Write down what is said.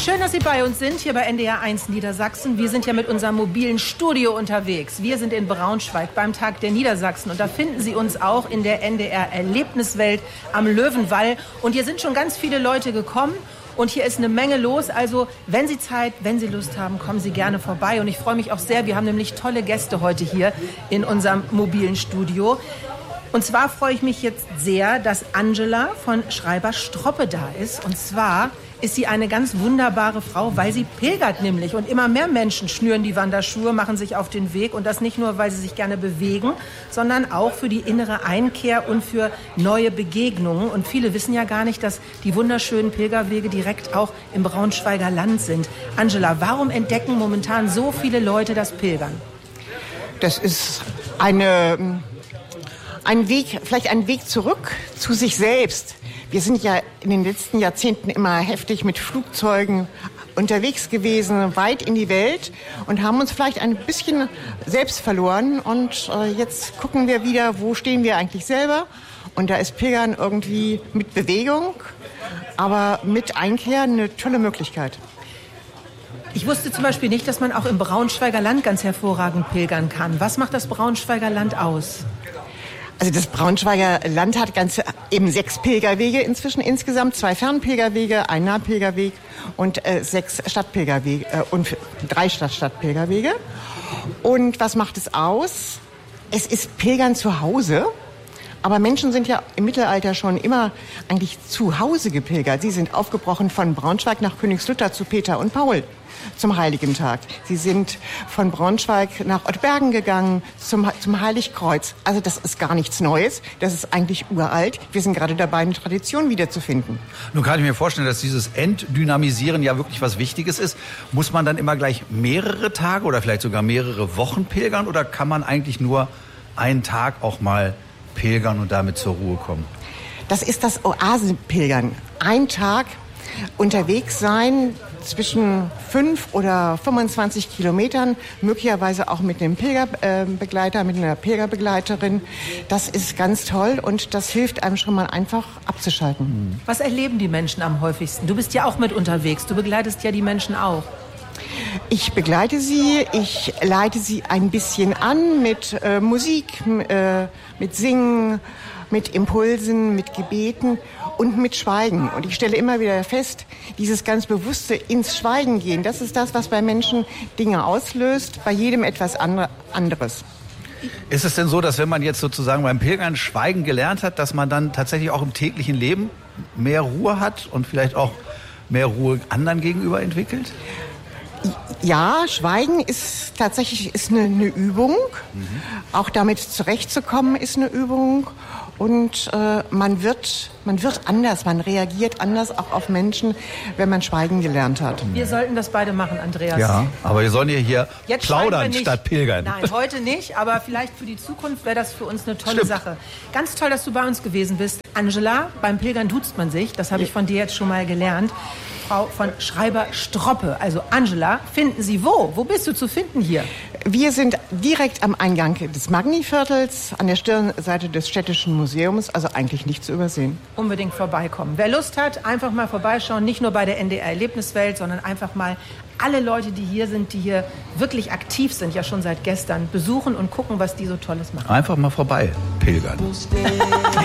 Schön, dass Sie bei uns sind, hier bei NDR 1 Niedersachsen. Wir sind ja mit unserem mobilen Studio unterwegs. Wir sind in Braunschweig beim Tag der Niedersachsen. Und da finden Sie uns auch in der NDR-Erlebniswelt am Löwenwall. Und hier sind schon ganz viele Leute gekommen. Und hier ist eine Menge los. Also, wenn Sie Zeit, wenn Sie Lust haben, kommen Sie gerne vorbei. Und ich freue mich auch sehr. Wir haben nämlich tolle Gäste heute hier in unserem mobilen Studio. Und zwar freue ich mich jetzt sehr, dass Angela von Schreiber Stroppe da ist. Und zwar ist sie eine ganz wunderbare Frau, weil sie pilgert nämlich. Und immer mehr Menschen schnüren die Wanderschuhe, machen sich auf den Weg. Und das nicht nur, weil sie sich gerne bewegen, sondern auch für die innere Einkehr und für neue Begegnungen. Und viele wissen ja gar nicht, dass die wunderschönen Pilgerwege direkt auch im Braunschweiger Land sind. Angela, warum entdecken momentan so viele Leute das Pilgern? Das ist ein Weg, vielleicht ein Weg zurück zu sich selbst. Wir sind ja in den letzten Jahrzehnten immer heftig mit Flugzeugen unterwegs gewesen, weit in die Welt und haben uns vielleicht ein bisschen selbst verloren. Und jetzt gucken wir wieder, wo stehen wir eigentlich selber. Und da ist Pilgern irgendwie mit Bewegung, aber mit Einkehr eine tolle Möglichkeit. Ich wusste zum Beispiel nicht, dass man auch im Braunschweiger Land ganz hervorragend pilgern kann. Was macht das Braunschweiger Land aus? Also das Braunschweiger Land hat eben 6 Pilgerwege inzwischen insgesamt, 2 Fernpilgerwege, ein Nahpilgerweg und 6 Stadtpilgerwege und 3 Stadtpilgerwege. Und was macht es aus? Es ist Pilgern zu Hause. Aber Menschen sind ja im Mittelalter schon immer eigentlich zu Hause gepilgert. Sie sind aufgebrochen von Braunschweig nach Königslutter zu Peter und Paul zum Heiligen Tag. Sie sind von Braunschweig nach Ottbergen gegangen zum Heiligkreuz. Also das ist gar nichts Neues. Das ist eigentlich uralt. Wir sind gerade dabei, eine Tradition wiederzufinden. Nun kann ich mir vorstellen, dass dieses Entdynamisieren ja wirklich was Wichtiges ist. Muss man dann immer gleich mehrere Tage oder vielleicht sogar mehrere Wochen pilgern? Oder kann man eigentlich nur einen Tag auch mal pilgern und damit zur Ruhe kommen? Das ist das Oasenpilgern. Ein Tag unterwegs sein zwischen 5 oder 25 Kilometern, möglicherweise auch mit einem Pilgerbegleiter, mit einer Pilgerbegleiterin. Das ist ganz toll und das hilft einem schon mal einfach abzuschalten. Was erleben die Menschen am häufigsten? Du bist ja auch mit unterwegs, du begleitest ja die Menschen auch. Ich begleite sie, ich leite sie ein bisschen an mit Musik, mit Singen, mit Impulsen, mit Gebeten und mit Schweigen. Und ich stelle immer wieder fest, dieses ganz bewusste ins Schweigen gehen, das ist das, was bei Menschen Dinge auslöst, bei jedem etwas anderes. Ist es denn so, dass wenn man jetzt sozusagen beim Pilgern Schweigen gelernt hat, dass man dann tatsächlich auch im täglichen Leben mehr Ruhe hat und vielleicht auch mehr Ruhe anderen gegenüber entwickelt? Ja, Schweigen ist tatsächlich eine Übung. Auch damit zurechtzukommen ist eine Übung. Und man wird anders, man reagiert anders auch auf Menschen, wenn man Schweigen gelernt hat. Wir sollten das beide machen, Andreas. Ja, aber wir sollen hier jetzt plaudern statt pilgern. Nein, heute nicht, aber vielleicht für die Zukunft wäre das für uns eine tolle Sache. Ganz toll, dass du bei uns gewesen bist. Angela, beim Pilgern duzt man sich, das habe ich von dir jetzt schon mal gelernt. Frau von Schreiber Stroppe, also Angela, finden Sie wo? Wo bist du zu finden hier? Wir sind direkt am Eingang des Magniviertels, an der Stirnseite des Städtischen Museums, also eigentlich nicht zu übersehen. Unbedingt vorbeikommen. Wer Lust hat, einfach mal vorbeischauen, nicht nur bei der NDR Erlebniswelt, sondern einfach mal alle Leute, die hier sind, die hier wirklich aktiv sind, ja schon seit gestern, besuchen und gucken, was die so Tolles machen. Einfach mal vorbei pilgern.